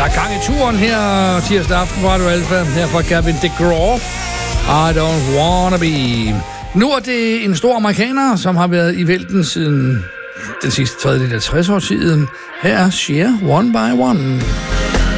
Der er gang i turen her tirsdag aften på Radio Alfa. Her fra Gavin DeGraw. I don't wanna be. Nu er det en stor amerikaner, som har været i vælten siden den sidste tredjedel af 60-årstiden. Her er Cher, One by One.